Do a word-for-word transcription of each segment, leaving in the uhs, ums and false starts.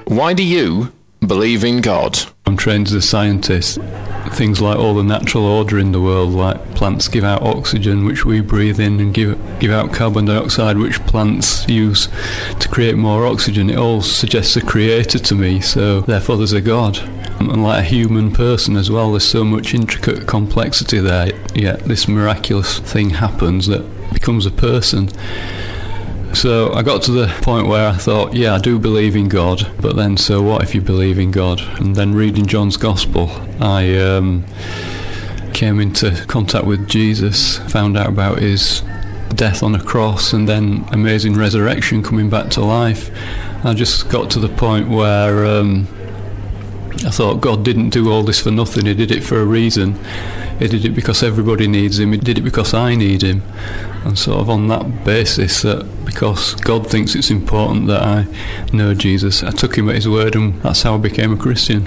Why do you believe in God? I'm trained as a scientist. Things like all the natural order in the world, like plants give out oxygen which we breathe in, and give give out carbon dioxide which plants use to create more oxygen. It all suggests a creator to me, so therefore there's a God. And like a human person as well, there's so much intricate complexity there, yet this miraculous thing happens that becomes a person. So I got to the point where I thought, yeah, I do believe in God, but then so what if you believe in God? And then reading John's Gospel, I um, came into contact with Jesus, found out about his death on a cross and then amazing resurrection, coming back to life. I just got to the point where um, I thought God didn't do all this for nothing. He did it for a reason. He did it because everybody needs him. He did it because I need him. And sort of on that basis, that because God thinks it's important that I know Jesus, I took him at his word, and that's how I became a Christian.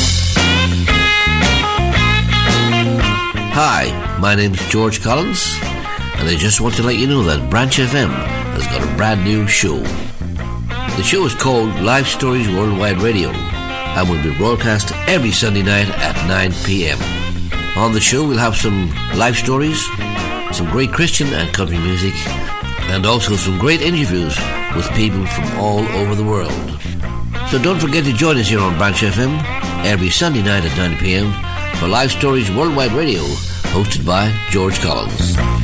Hi, my name's George Collins, and I just want to let you know that Branch F M has got a brand new show. The show is called Life Stories Worldwide Radio and will be broadcast every Sunday night at nine p.m. On the show we'll have some life stories, some great Christian and country music, and also some great interviews with people from all over the world. So don't forget to join us here on Branch F M every Sunday night at nine p.m. for Life Stories Worldwide Radio, hosted by George Collins.